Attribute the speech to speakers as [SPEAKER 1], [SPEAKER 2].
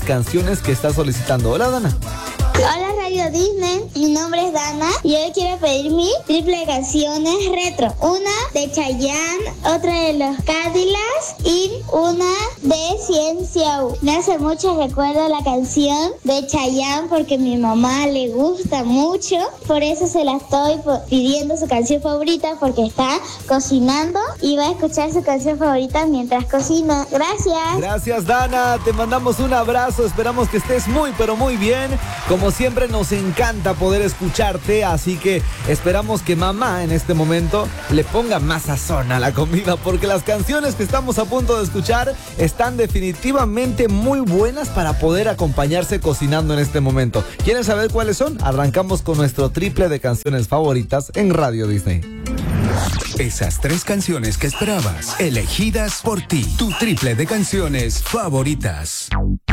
[SPEAKER 1] canciones que está solicitando. Hola, Dana.
[SPEAKER 2] Hola Radio Disney, mi nombre es Dana y hoy quiero pedir mi triple de canciones retro. Una de Chayanne, otra de los Cadillacs y una de Ciencia U. Me hace mucho recuerdo la canción de Chayanne porque a mi mamá le gusta mucho, por eso se la estoy pidiendo su canción favorita porque está cocinando y va a escuchar su canción favorita mientras cocina. Gracias.
[SPEAKER 1] Gracias, Dana, te mandamos un abrazo, esperamos que estés muy pero muy bien. Como siempre nos encanta poder escucharte, así que esperamos que mamá en este momento le ponga más sazón a la comida, porque las canciones que estamos a punto de escuchar están definitivamente muy buenas para poder acompañarse cocinando en este momento. ¿Quieren saber cuáles son? Arrancamos con nuestro triple de canciones favoritas en Radio Disney.
[SPEAKER 3] Esas 3 canciones que esperabas, elegidas por ti. Tu triple de canciones favoritas.